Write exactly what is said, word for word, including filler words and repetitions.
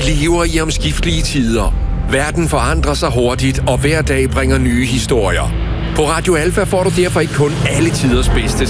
lever i omskiftelige tider. Verden forandrer sig hurtigt, og hver dag bringer nye historier. På Radio Alfa får du derfor ikke kun alle tiders bedste